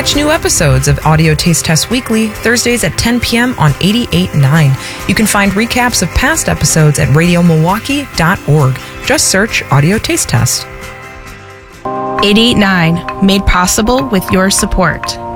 Catch new episodes of Audio Taste Test Weekly, Thursdays at 10 p.m. on 88.9. You can find recaps of past episodes at radiomilwaukee.org. Just search Audio Taste Test. 88.9, made possible with your support.